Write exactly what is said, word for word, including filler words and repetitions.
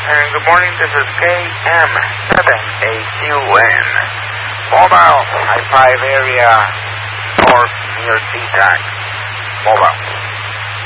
And good morning, this is K M seven A Q N. Mobile, high five area, north near D-Tac. Mobile.